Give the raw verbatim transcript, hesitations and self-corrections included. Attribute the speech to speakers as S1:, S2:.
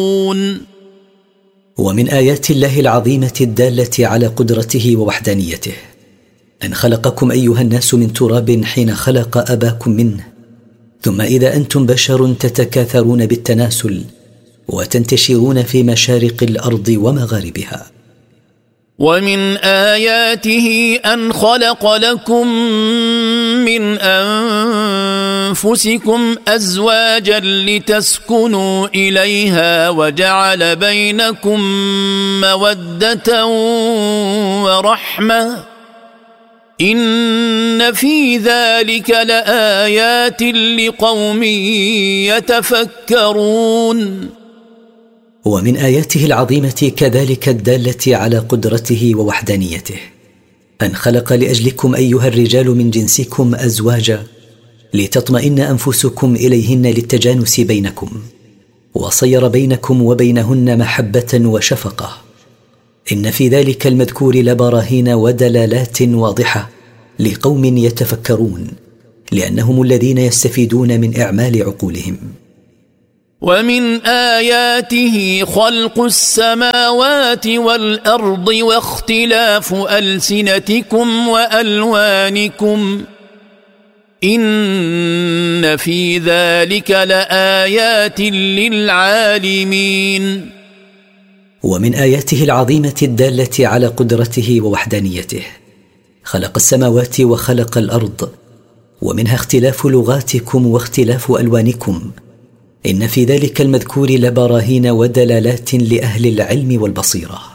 S1: ومن آيات الله العظيمة الدالة على قدرته ووحدانيته أن خلقكم أيها الناس من تراب حين خلق أباكم منه، ثم إذا أنتم بشر تتكاثرون بالتناسل وتنتشرون في مشارق الأرض ومغاربها.
S2: ومن آياته أن خلق لكم من أنفسكم أزواجا لتسكنوا إليها وجعل بينكم مودة ورحمة إن في ذلك لآيات لقوم يتفكرون.
S1: ومن آياته العظيمة كذلك الدالة على قدرته ووحدانيته أن خلق لأجلكم أيها الرجال من جنسكم أزواجا لتطمئن أنفسكم إليهن للتجانس بينكم، وصير بينكم وبينهن محبة وشفقة. إن في ذلك المذكور لبراهين ودلالات واضحة لقوم يتفكرون، لأنهم الذين يستفيدون من إعمال عقولهم.
S2: ومن آياته خلق السماوات والأرض واختلاف ألسنتكم وألوانكم إن في ذلك لآيات للعالمين.
S1: ومن آياته العظيمة الدالة على قدرته ووحدانيته خلق السماوات وخلق الأرض، ومنها اختلاف لغاتكم واختلاف ألوانكم. إن في ذلك المذكور لبراهين ودلالات لأهل العلم والبصيرة.